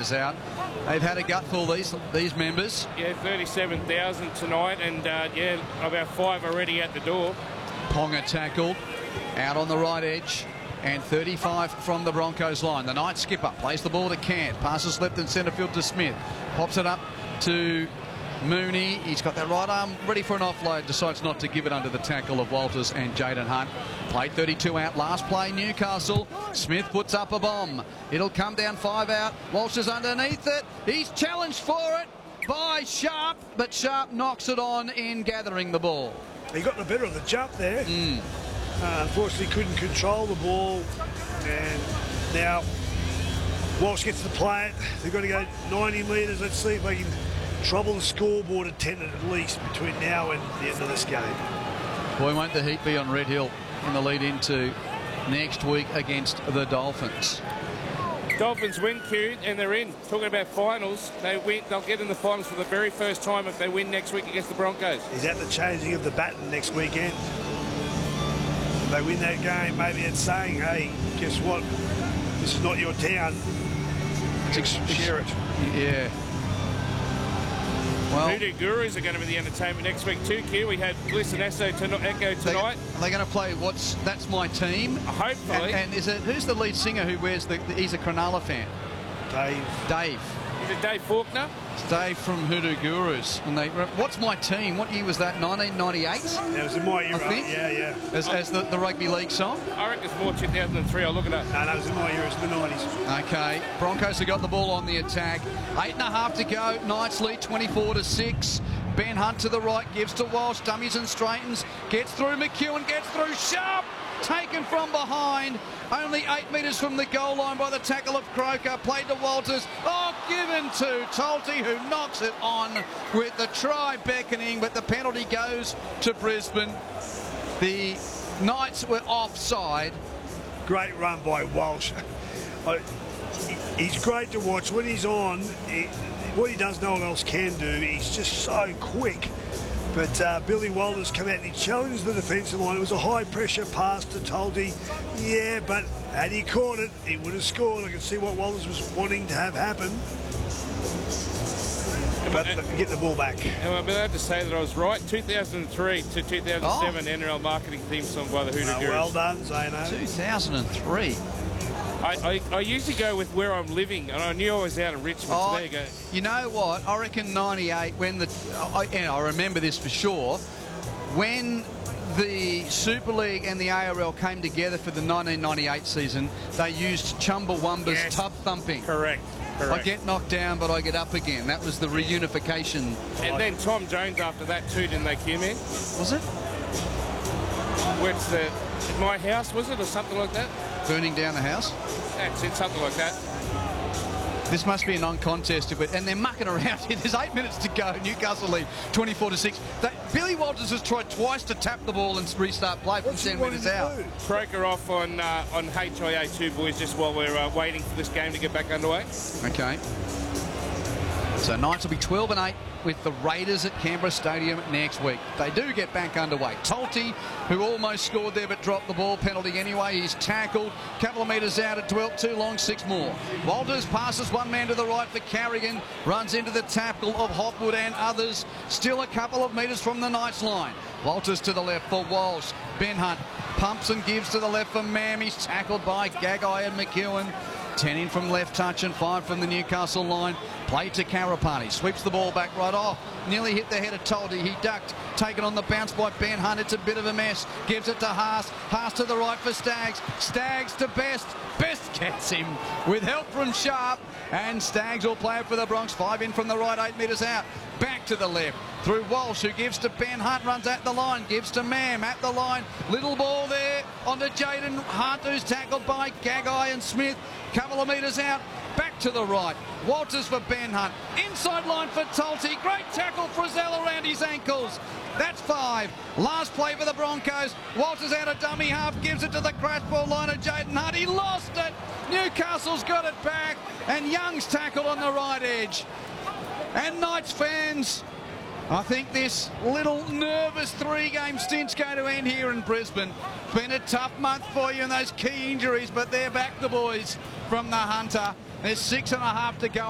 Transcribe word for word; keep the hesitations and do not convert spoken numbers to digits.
metres out. They've had a gutful, these these members. Yeah, thirty-seven thousand tonight, and uh, yeah, about five already at the door. Ponga tackled out on the right edge, and thirty-five from the Broncos line. The Knights skipper plays the ball to Cant, passes left and centre field to Smith, pops it up to Mooney. He's got that right arm ready for an offload, decides not to give it under the tackle of Walters and Jaden Hunt. Played thirty-two out, last play Newcastle. Smith puts up a bomb. It'll come down five out. Walsh is underneath it. He's challenged for it by Sharp, but Sharp knocks it on in gathering the ball. He got the better of the jump there. Mm. Uh, unfortunately couldn't control the ball, and now Walsh gets to play it. They've got to go ninety metres. Let's see if they can trouble the scoreboard at ten at least between now and the end of this game. Boy, won't the heat be on Red Hill in the lead into next week against the Dolphins. Dolphins win, Q, and they're in. Talking about finals, they win. They'll get in the finals for the very first time if they win next week against the Broncos. Is that the changing of the baton next weekend? If they win that game, maybe it's saying, hey, guess what? This is not your town. Share it. Yeah. Well, Voodoo Gurus are going to be the entertainment next week too, Q. We had Bliss and Echo, to Echo tonight. They, are they going to play What's That's My Team? Hopefully. And, and is it who's the lead singer who wears the, the he's a Cronulla fan? Dave. Dave. Is it Dave Faulkner? It's Dave from Hoodoo Gurus. And they, What's My Team? What year was that? nineteen ninety-eight? That was in my era. I think. Yeah, yeah. As, as the, the rugby league song? I reckon it's more two thousand three. I'll look it up. No, that was in my era. It's the nineties. Okay. Broncos have got the ball on the attack. Eight and a half to go. Knights lead twenty-four to six. Ben Hunt to the right, gives to Walsh, dummies and straightens, gets through McEwen, gets through Sharp, taken from behind, only eight metres from the goal line by the tackle of Croker, played to Walters, oh, given to Tolte, who knocks it on with the try beckoning, but the penalty goes to Brisbane. The Knights were offside. Great run by Walsh. I, he's great to watch. When he's on, he, what he does no one else can do. He's just so quick. But uh, Billy Walters come out and he challenged the defensive line. It was a high-pressure pass to Tolte. Yeah, but had he caught it, he would have scored. I can see what Walters was wanting to have happen. But and, get the ball back. And I'm allowed to say that I was right. two thousand three to two thousand seven oh. N R L marketing theme song by the Hoodoo uh, Gurus. Well done, Zano. two thousand three. I, I, I usually go with where I'm living, and I knew I was out of Richmond. Oh, so there you go. You know what? I reckon ninety-eight, when the... I, you know, I remember this for sure. When the Super League and the A R L came together for the nineteen ninety-eight season, they used Chumbawamba's yes. tub thumping. Correct. Correct. I get knocked down, but I get up again. That was the reunification. And then Tom Jones after that too, didn't they, Q-Man? Was it? Where's the... My House, was it, or something like that? Burning down the house? That's it, something like that. This must be a non-contest, and they're mucking around here. There's eight minutes to go. Newcastle lead twenty-four to six. Billy Walters has tried twice to tap the ball and restart play from ten metres out. Croker off on uh, on H I A two, boys, just while we're uh, waiting for this game to get back underway. Okay. So Knights will be twelve and eight with the Raiders at Canberra Stadium next week. They do get back underway. Tolte, who almost scored there but dropped the ball, penalty anyway. He's tackled, couple of metres out, it dwelt too long, six more. Walters passes one man to the right for Carrigan, runs into the tackle of Hopwood and others, still a couple of metres from the Knights line. Walters to the left for Walsh. Ben Hunt pumps and gives to the left for Mam. He's tackled by Gagai and McEwen. ten in from left touch and five from the Newcastle line. Play to Karapani. Sweeps the ball back right off. Nearly hit the head of Tolte. He ducked. Taken on the bounce by Ben Hunt. It's a bit of a mess. Gives it to Haas. Haas to the right for Staggs. Staggs to Best. Best gets him with help from Sharp. And Staggs will play it for the Bronx. Five in from the right, eight metres out. Back to the left. Through Walsh, who gives to Ben Hunt, runs at the line, gives to Mam at the line. Little ball there onto Jaden Hunt, who's tackled by Gagai and Smith. Couple of metres out, back to the right. Walters for Ben Hunt. Inside line for Tolte. Great tackle, Frizzell around his ankles. That's five. Last play for the Broncos. Walters out of dummy half, gives it to the crash ball line of Jaden Hunt. He lost it. Newcastle's got it back, and Young's tackled on the right edge. And Knights fans, I think this little nervous three-game stint's going to end here in Brisbane. Been a tough month for you and those key injuries, but they're back, the boys from the Hunter. There's six and a half to go.